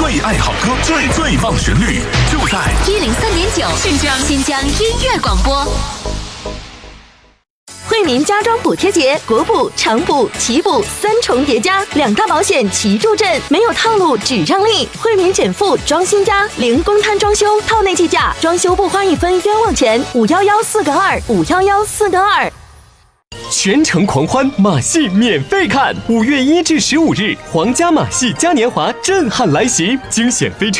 最爱好歌，最棒旋律，就在 103.9新疆音乐广播。 惠民家装补贴节，国补、长补、奇补3重叠加，2大保险齐助阵，没有套路只让利。惠民减负装新家，零公摊装修，套内计价，装修不花1分冤枉钱。511-4个2，511-4个2。 全程狂欢，马戏免费看。5月1至15日，皇家马戏嘉年华震撼来袭，精选飞车